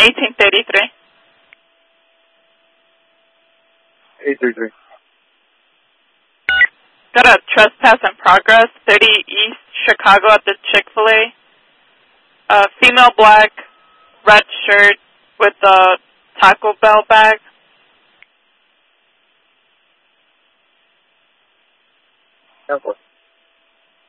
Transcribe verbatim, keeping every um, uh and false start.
eighteen thirty-three. eight three three. Got a trespass in progress, thirty East Chicago at the Chick-fil-A. Uh, female black, red shirt with a Taco Bell bag. ten four.